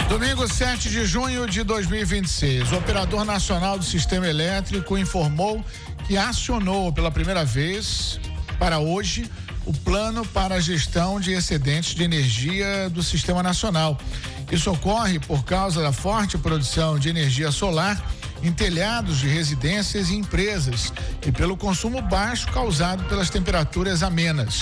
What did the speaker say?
Domingo 7 de junho de 2026, o Operador Nacional do Sistema Elétrico informou que acionou pela primeira vez para hoje o Plano para a Gestão de Excedentes de Energia do Sistema Nacional. Isso ocorre por causa da forte produção de energia solar em telhados de residências e empresas e pelo consumo baixo causado pelas temperaturas amenas.